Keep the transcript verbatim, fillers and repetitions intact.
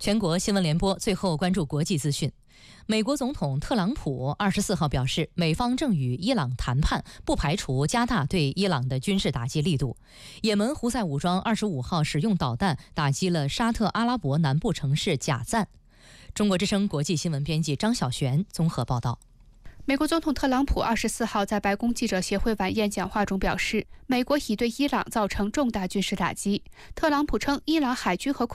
全国新闻联播最后关注国际资讯。美国总统特朗普二十四号表示，美方正与伊朗谈判，不排除加大对伊朗的军事打击力度。也门胡塞武装二十五号使用导弹打击了沙特阿拉伯南部城市贾赞。中国之声国际新闻编辑张晓璇综合报道。 美国总统特朗普二十四号在白宫记者协会晚宴讲话中表示，美国已对伊朗造成重大军事打击。特朗普称，伊朗海军和